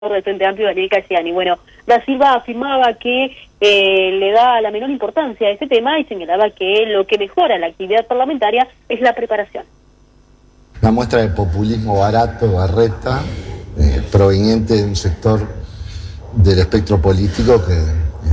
del Frente Amplio, Daniel Cayani. Bueno, Da Silva afirmaba que le da la menor importancia a ese tema y señalaba que lo que mejora la actividad parlamentaria es la preparación. Una muestra de populismo barato, barreta, proveniente de un sector del espectro político que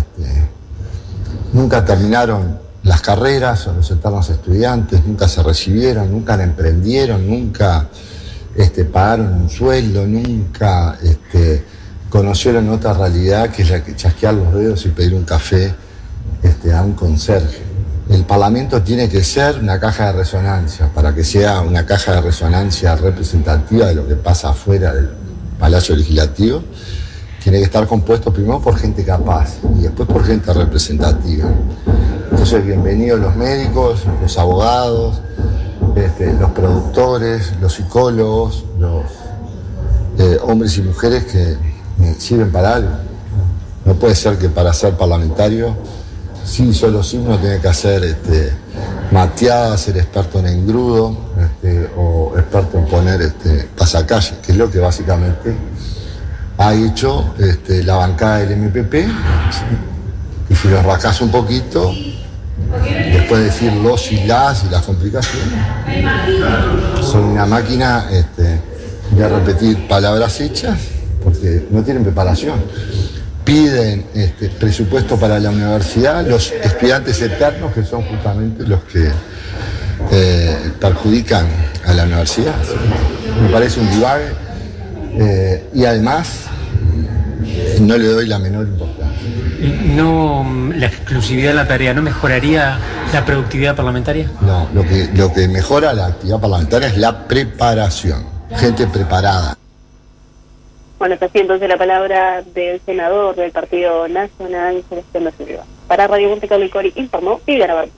nunca terminaron las carreras, son los eternos estudiantes, nunca se recibieron, nunca la emprendieron, nunca pagaron un sueldo, nunca conocieron otra realidad que es la que chasquear los dedos y pedir un café a un conserje. El Parlamento tiene que ser una caja de resonancia. Para que sea una caja de resonancia representativa de lo que pasa afuera del Palacio Legislativo, tiene que estar compuesto primero por gente capaz y después por gente representativa. Entonces, bienvenidos los médicos, los abogados, los productores, los psicólogos, los hombres y mujeres que sirven para algo. No puede ser que para ser parlamentario, sí, solo sí, uno tiene que hacer mateada, ser experto en engrudo o experto en poner pasacalle, que es lo que básicamente ha hecho la bancada del MPP. Y si los rascas un poquito, después de decir los y las complicaciones, son una máquina de repetir palabras hechas porque no tienen preparación. Piden presupuesto para la universidad, los estudiantes eternos, que son justamente los que perjudican a la universidad. Me parece un divague y además no le doy la menor importancia. ¿No la exclusividad de la tarea no mejoraría la productividad parlamentaria? No, lo que mejora la actividad parlamentaria es la preparación, gente preparada. Bueno, está así entonces la palabra del senador del Partido Nacional, Sebastián Da Silva. Para Radio Monte Carlo y Cori informó Viviana Barba.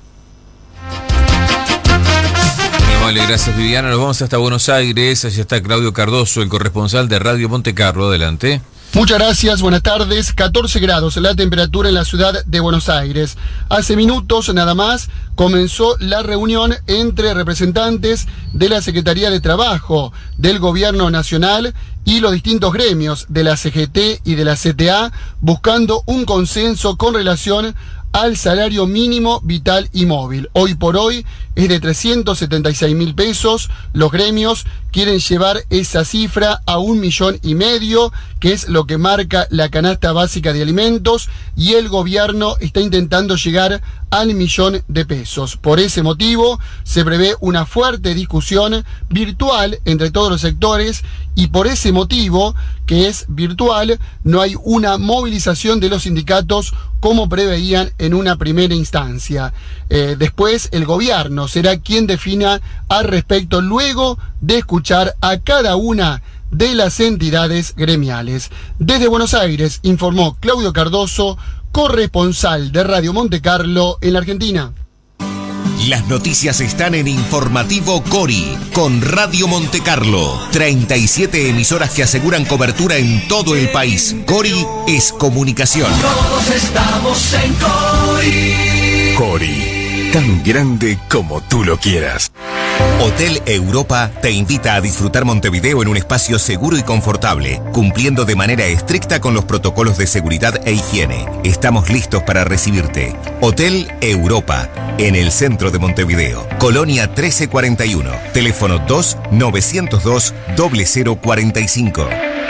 Vale, gracias Viviana. Nos vamos hasta Buenos Aires. Allí está Claudio Cardoso, el corresponsal de Radio Monte Carlo. Adelante. Muchas gracias, buenas tardes. 14 grados la temperatura en la ciudad de Buenos Aires. Hace minutos nada más comenzó la reunión entre representantes de la Secretaría de Trabajo del Gobierno Nacional y los distintos gremios de la CGT y de la CTA, buscando un consenso con relación al salario mínimo vital y móvil. Hoy por hoy es de 376.000 pesos. Los gremios quieren llevar esa cifra a 1,5 millones, que es lo que marca la canasta básica de alimentos, y el gobierno está intentando llegar al 1.000.000 de pesos. Por ese motivo se prevé una fuerte discusión virtual entre todos los sectores, y por ese motivo, que es virtual, no hay una movilización de los sindicatos como preveían en una primera instancia. Después el gobierno será quien defina al respecto luego de escuchar a cada una de las entidades gremiales. Desde Buenos Aires informó Claudio Cardoso, corresponsal de Radio Monte Carlo en la Argentina. Las noticias están en Informativo Cori, con Radio Monte Carlo. 37 emisoras que aseguran cobertura en todo el país. Cori es comunicación. Todos estamos en Cori. Cori, tan grande como tú lo quieras. Hotel Europa te invita a disfrutar Montevideo en un espacio seguro y confortable, cumpliendo de manera estricta con los protocolos de seguridad e higiene. Estamos listos para recibirte. Hotel Europa, en el centro de Montevideo. Colonia 1341. Teléfono 2-902-0045.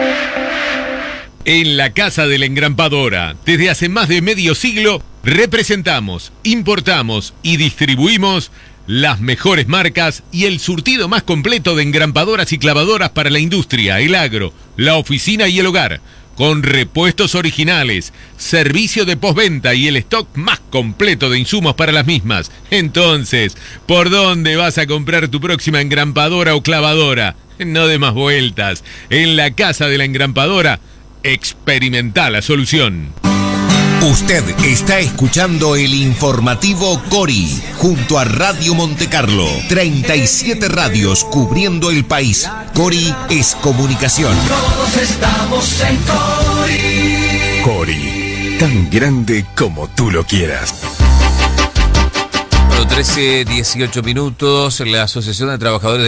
En la Casa de la Engrampadora, desde hace más de medio siglo, representamos, importamos y distribuimos las mejores marcas y el surtido más completo de engrampadoras y clavadoras para la industria, el agro, la oficina y el hogar, con repuestos originales, servicio de postventa y el stock más completo de insumos para las mismas. Entonces, ¿por dónde vas a comprar tu próxima engrampadora o clavadora? No de más vueltas. En la Casa de la Engrampadora, experimenta la solución. Usted está escuchando el Informativo Cori, junto a Radio Monte Carlo. 37 radios cubriendo el país. Cori es comunicación. Todos estamos en Cori. Cori, tan grande como tú lo quieras. 13:18 minutos. La Asociación de Trabajadores de